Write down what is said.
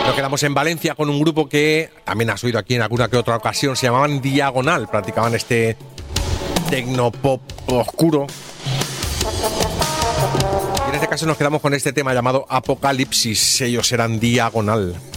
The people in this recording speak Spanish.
Nos quedamos en Valencia con un grupo que también has oído aquí en alguna que otra ocasión. Se llamaban Diagonal. Practicaban este tecnopop oscuro. Y en este caso nos quedamos con este tema llamado Apocalipsis. Ellos eran Diagonal.